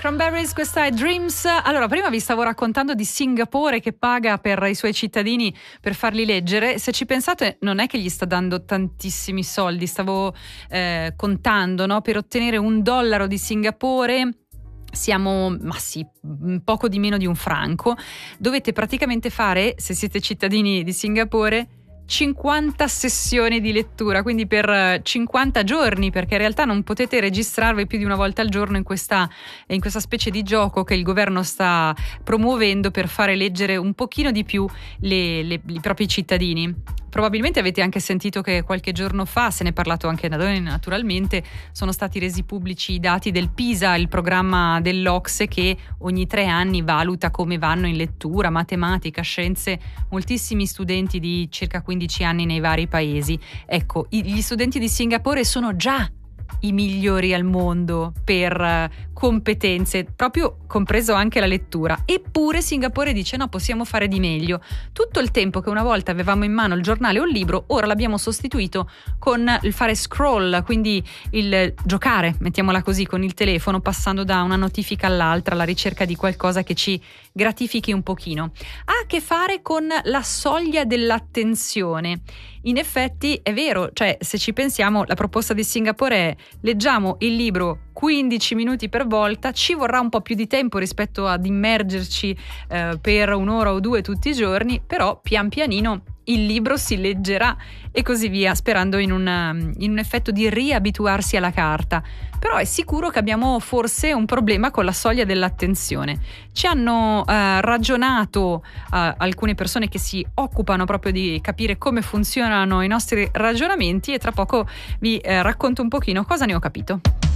Cranberries, questa è Dreams. Allora, prima vi stavo raccontando di Singapore che paga per i suoi cittadini per farli leggere. Se ci pensate, non è che gli sta dando tantissimi soldi. Stavo contando, no? Per ottenere $1 di Singapore siamo, ma sì, poco di meno di un franco. Dovete praticamente fare, se siete cittadini di Singapore, 50 sessioni di lettura, quindi per 50 giorni, perché in realtà non potete registrarvi più di una volta al giorno in questa specie di gioco che il governo sta promuovendo per fare leggere un pochino di più i propri cittadini. Probabilmente avete anche sentito che qualche giorno fa, se ne è parlato anche da noi naturalmente, sono stati resi pubblici i dati del PISA, il programma dell'OCSE che ogni 3 anni valuta come vanno in lettura, matematica, scienze, moltissimi studenti di circa 15 anni nei vari paesi. Ecco, gli studenti di Singapore sono già i migliori al mondo per competenze, proprio compreso anche la lettura. Eppure Singapore dice no, possiamo fare di meglio. Tutto il tempo che una volta avevamo in mano il giornale o il libro, ora l'abbiamo sostituito con il fare scroll, quindi il giocare, mettiamola così, con il telefono, passando da una notifica all'altra alla ricerca di qualcosa che ci gratifichi un pochino. Ha a che fare con la soglia dell'attenzione. In effetti è vero, cioè se ci pensiamo, la proposta di Singapore è: leggiamo il libro 15 minuti per volta, ci vorrà un po' più di tempo rispetto ad immergerci per 1 ora o 2 tutti i giorni, però pian pianino il libro si leggerà e così via, sperando in un effetto di riabituarsi alla carta. Però è sicuro che abbiamo forse un problema con la soglia dell'attenzione. Ci hanno ragionato alcune persone che si occupano proprio di capire come funzionano i nostri ragionamenti e tra poco vi racconto un pochino cosa ne ho capito.